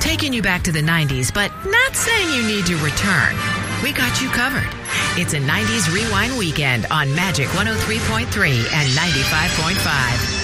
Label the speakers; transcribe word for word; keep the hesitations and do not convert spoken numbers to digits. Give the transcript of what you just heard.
Speaker 1: taking you back to the nineties, but not saying you need to return. We got you covered. It's a nineties Rewind weekend on Magic one oh three point three and ninety-five point five.